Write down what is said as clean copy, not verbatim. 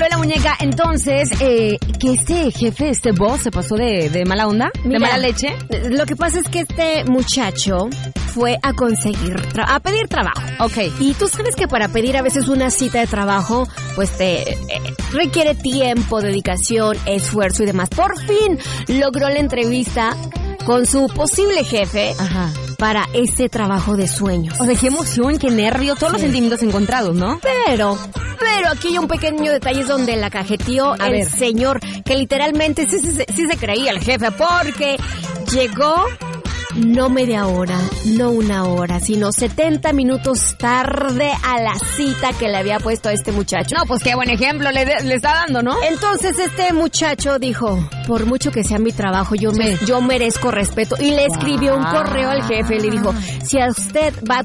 voló la muñeca. Entonces, que este jefe, este boss, se pasó de mala onda, de mala leche. Lo que pasa es que este muchacho fue a conseguir, a pedir trabajo. Ok. Y tú sabes que para pedir a veces una cita de trabajo, pues te requiere tiempo, dedicación, esfuerzo y demás. Por fin logró la entrevista con su posible jefe. Ajá. Para ese trabajo de sueños. O sea, qué emoción, qué nervio, todos los sentimientos encontrados, ¿no? Pero aquí hay un pequeño detalle donde la cajeteó el señor, que literalmente sí se creía el jefe, porque llegó no media hora, no una hora, sino 70 minutos tarde a la cita que le había puesto a este muchacho. No, pues qué buen ejemplo le está dando, ¿no? Entonces este muchacho dijo, por mucho que sea mi trabajo, yo merezco respeto. Y le escribió un correo al jefe, le dijo, si a usted va